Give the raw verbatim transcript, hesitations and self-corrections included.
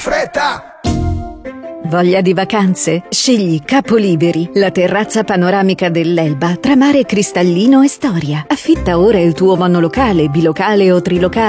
Fretta! Voglia di vacanze? Scegli Capoliberi, la terrazza panoramica dell'Elba tra mare cristallino e storia. Affitta ora il tuo monolocale, bilocale o trilocale